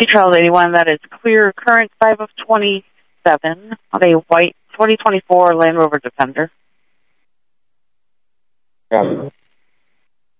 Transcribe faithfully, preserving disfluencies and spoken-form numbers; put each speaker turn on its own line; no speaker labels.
Charles eighty-one, that is clear current five of twenty-seven on a white twenty twenty-four Land Rover Defender.
Copy.